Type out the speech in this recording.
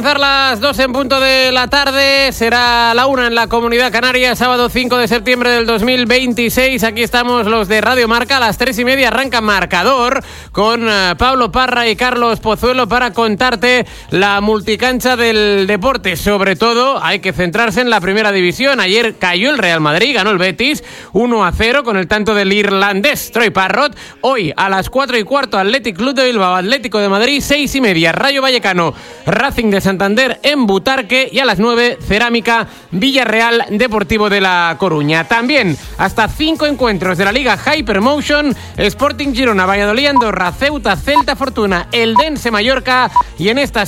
alcanzar las 2 en punto de la tarde, será la 1 en la Comunidad Canaria, sábado 5 de septiembre del 2026. Aquí estamos los de Radio Marca, a las 3:30 arranca Marcador con Pablo Parra y Carlos Pozuelo para contarte la multicancha del deporte. Sobre todo hay que centrarse en la primera división. Ayer cayó el Real Madrid, ganó el Betis 1-0 con el tanto del irlandés Troy Parrott. Hoy a las 4:15 Athletic Club de Bilbao, Atlético de Madrid, 6:30 Rayo Vallecano, Racing de Santander en Butarque y a las 9 Cerámica Villarreal Deportivo de La Coruña. También hasta 5 encuentros de la Liga Hypermotion: Sporting Girona, Valladolid, Andorra, Ceuta, Celta Fortuna, Eldense Mallorca y en esta